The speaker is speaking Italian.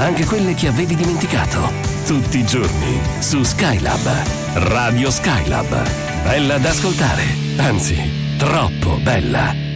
anche quelle che avevi dimenticato. Tutti i giorni su Skylab. Radio Skylab. Bella da ascoltare, anzi, troppo bella.